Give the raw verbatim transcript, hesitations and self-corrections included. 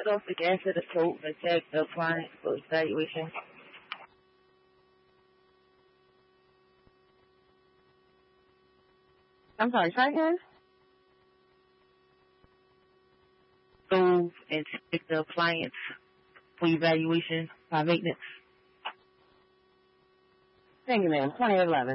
cut off the gas at the stove and check the appliance for evaluation. I'm sorry, try again? Stove and check the appliance for evaluation by maintenance. Thank you, ma'am. twenty eleven.